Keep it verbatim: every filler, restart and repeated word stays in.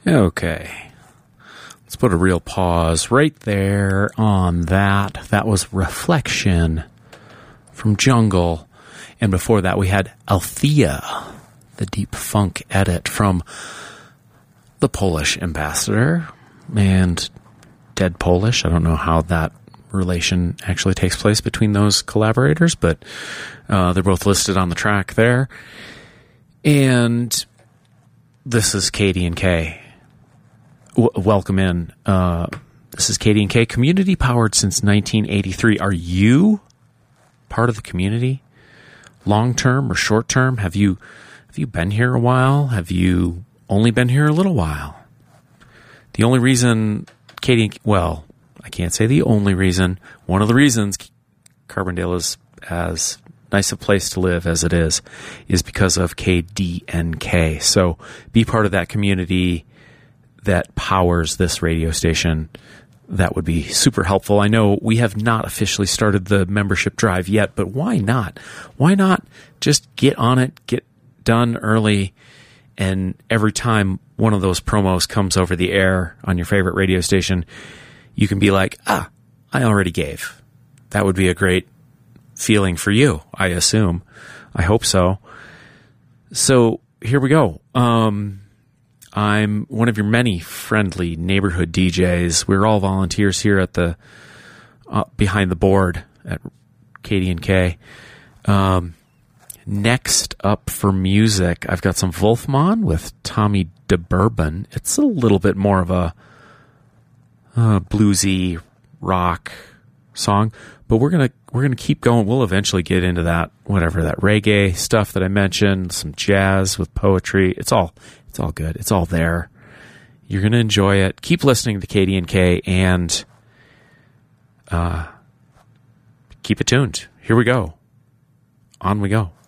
Okay. Let's put a real pause right there on that. That was Reflection from Jungle. And before that, we had Althea, the deep funk edit from the Polish Ambassador and Dead Polish. I don't know how that relation actually takes place between those collaborators, but uh, they're both listed on the track there. And this is Katie and K. W- welcome in. Uh, this is Katie and K, community powered since nineteen eighty-three. Are you part of the community? Long term or short term? Have you have you been here a while? Have you only been here a little while? The only reason Katie, well, I can't say the only reason. One of the reasons Carbondale is as nice a place to live as it is, is because of K D N K. So be part of that community that powers this radio station. That would be super helpful. I know we have not officially started the membership drive yet, but why not? Why not just get on it, get done early, and every time one of those promos comes over the air on your favorite radio station, you can be like, ah, I already gave. That would be a great feeling for you, I assume. I hope so. So here we go. Um, I'm one of your many friendly neighborhood D Js. We're all volunteers here at the uh, behind the board at Katie and K. Um, next up for music, I've got some Wolfman with Tommy DeBourbon. It's a little bit more of a uh, bluesy rock song, but we're gonna we're gonna keep going. We'll eventually get into that, whatever that reggae stuff that I mentioned, some jazz with poetry. It's all it's all good. It's all there. You're gonna enjoy it. Keep listening to Katie and K, and uh, keep it tuned. Here we go. On we go.